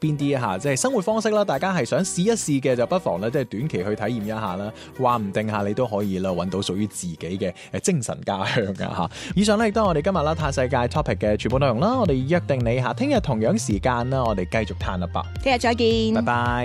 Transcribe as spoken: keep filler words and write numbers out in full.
邊啲吓，即係生活方式啦，大家係想試一試嘅就不妨咧即係短期去體驗一下啦，話唔定下你都可以啦揾到屬於自己嘅誒精神家鄉噶吓。以上咧亦都係我哋今日啦嘆世界 topic 嘅全部內容啦，我哋約定你下聽日同樣時間啦，我哋繼續嘆啦噃， 聽日再見， 拜拜。